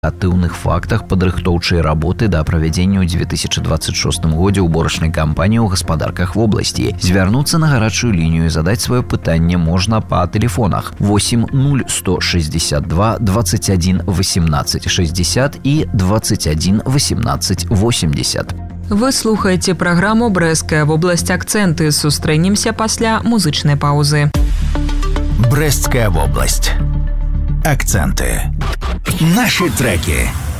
актыўных фактах падрыхтоўчай работы да правядзення ў 2026 годзе уборачнай кампаніі ў гаспадарках вобласці. Звярнуцца на гарачую лінію і задаць сваё пытанне можна па тэлефонах 80162 21 18 60 і 21 18 80. Вы слухаеце праграму «Брэсцкая вобласць. Акцэнты». Сустрэнемся пасля музычнай паўзы. Брэсцкая вобласць. Акценты. Наши треки.